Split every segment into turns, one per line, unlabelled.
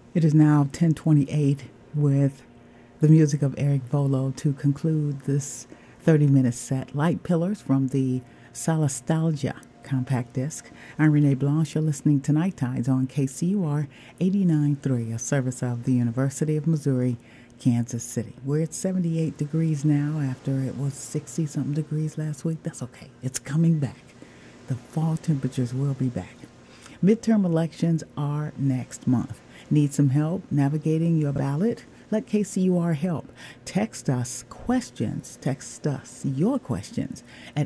It is now 10:28 with the music of Eric Volo to conclude this 30-minute set. Light Pillars from the Solastalgia compact disc. I'm Renee Blanche. You're listening to Night Tides on KCUR 89.3, a service of the University of Missouri, Kansas City. We're at 78 degrees now after it was 60-something degrees last week. That's okay. It's coming back. The fall temperatures will be back. Midterm elections are next month. Need some help navigating your ballot? Let KCUR help. Text us questions. Text us your questions at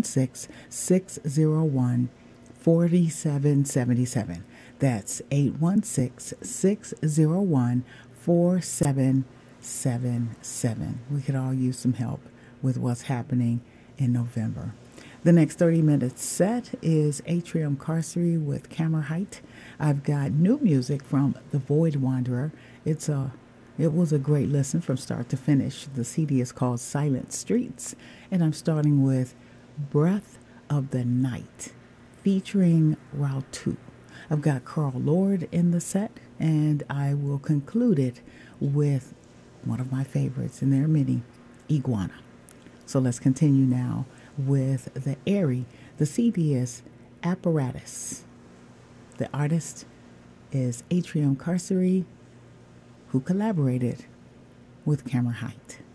816-601-4777. That's 816-601-4777. We could all use some help with what's happening in November. The next 30-minute set is Atrium Carcery with Camera Height. I've got new music from The Void Wanderer. It was a great listen from start to finish. The CD is called Silent Streets, and I'm starting with Breath of the Night featuring Rautu. I've got Carl Lord in the set, and I will conclude it with one of my favorites, and there are many, Iguana. So let's continue now with the Airy. The CD is Apparatus. The artist is Atrium Carcery, who collaborated with Camera Height.